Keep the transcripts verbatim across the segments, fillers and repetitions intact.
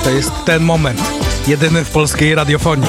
To jest ten moment. Jedyny w polskiej radiofonii.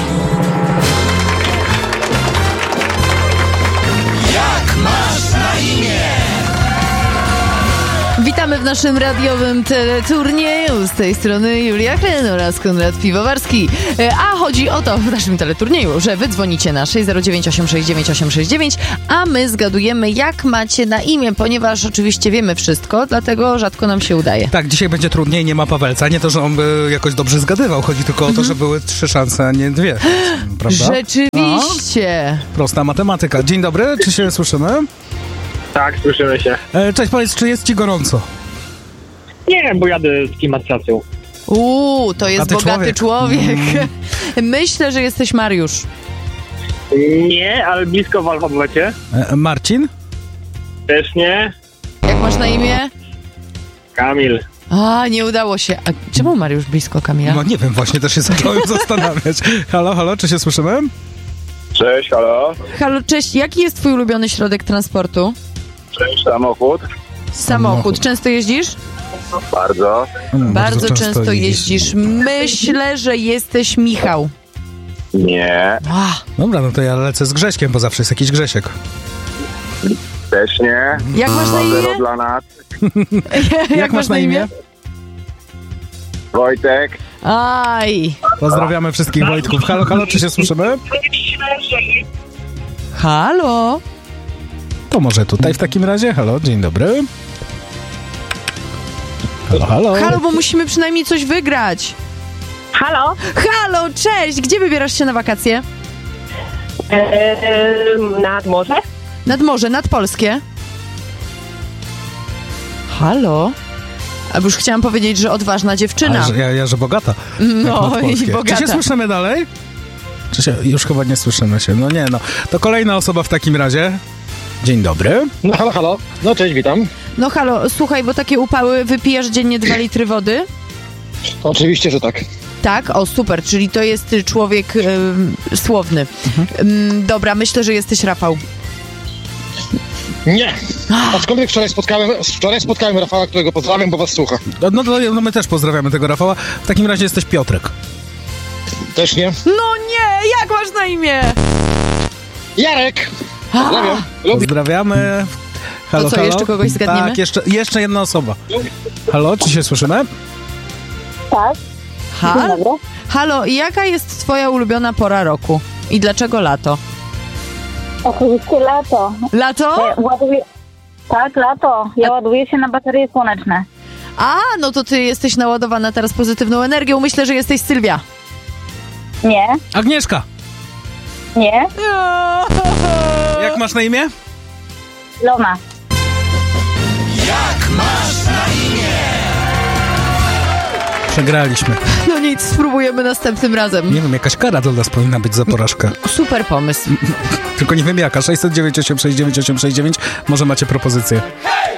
Jak masz na imię? Witamy w naszym radiowym teleturnieju. Z tej strony Julia Hren oraz Konrad Piwowarski. A chodzi o to w naszym teleturnieju, że wy dzwonicie na sześć zero dziewięć osiem sześć dziewięć osiem sześć dziewięć, a my zgadujemy, jak macie na imię, ponieważ oczywiście wiemy wszystko, dlatego rzadko nam się udaje. Tak, dzisiaj będzie trudniej, nie ma Pawelca. Nie to, że on by jakoś dobrze zgadywał. Chodzi tylko o to, że były trzy szanse, a nie dwie. Prawda? Rzeczywiście. No. Prosta matematyka. Dzień dobry, czy się słyszymy? Tak, słyszymy się. E, cześć, powiedz, czy jest ci gorąco? Nie, bo jadę z klimatyzacją. Uuu, to jest Bogaty bogaty człowiek. człowiek. Mm. Myślę, że jesteś Mariusz. Nie, ale blisko w alfabecie. E, Marcin? Też nie. Jak masz na imię? Kamil. A, nie udało się. A czemu Mariusz blisko Kamila? No nie wiem, właśnie też się zacząłem zastanawiać. Halo, halo, czy się słyszymy? Cześć, halo. Halo, cześć. Jaki jest twój ulubiony środek transportu? Cześć, samochód. Samochód. Samochód. Często jeździsz? Bardzo. Mm, Bardzo, często jeździsz. Myślę, że jesteś Michał. Nie, Ach, Dobra, no to ja lecę z Grześkiem, bo zawsze jest jakiś Grzesiek. też nie. jak masz na Zero imię? dla nas. Jak, masz na imię? Wojtek. Aj. Pozdrawiamy wszystkich Wojtków. Halo, halo, czy się słyszymy? Halo? To może tutaj w takim razie. Halo, dzień dobry. Halo, halo. Halo, bo musimy przynajmniej coś wygrać. Halo? Halo, cześć. Gdzie wybierasz się na wakacje? Eee, nad morze? Nad morze, nad polskie. Halo? A już chciałam powiedzieć, że odważna dziewczyna. A, że ja, ja, że bogata. No Jak i nadpolskie. bogata. Czy się słyszymy dalej? Czy się, już chyba nie słyszymy się. No nie, no. To kolejna osoba w takim razie. Dzień dobry. No halo, halo. No cześć, witam. No halo, słuchaj, bo takie upały, wypijasz dziennie dwa litry wody? Oczywiście, że tak. Tak? O, super, czyli to jest y, człowiek y, słowny. Ym, dobra, myślę, że jesteś Rafał. Nie. Aczkolwiek wczoraj spotkałem, wczoraj spotkałem Rafała, którego pozdrawiam, bo was słucha. No, no, to- no my też pozdrawiamy tego Rafała. W takim razie jesteś Piotrek. Też nie. No nie, jak masz na imię? Jarek! Pozdrawiam. Lubię. Pozdrawiamy. Halo, To co, halo. jeszcze kogoś zgadniemy? Tak, jeszcze, jeszcze jedna osoba. Halo, czy się słyszymy? Tak. Ha? Dzień dobry. Halo, jaka jest twoja ulubiona pora roku? I dlaczego lato? Oczywiście lato. Lato? Ja ładuję... Tak, lato. Ja ładuję się na baterie słoneczne. A, no to ty jesteś naładowana teraz pozytywną energią. Myślę, że jesteś Sylwia. Nie, Agnieszka, nie. jak masz na imię? Lona. Jak masz na imię? Przegraliśmy. No nic, spróbujemy następnym razem. Nie wiem, jakaś kara dla nas powinna być za porażkę. Super pomysł. Tylko nie wiem jaka. sześć zero dziewięć osiem sześć dziewięć osiem sześć dziewięć. Może macie propozycję.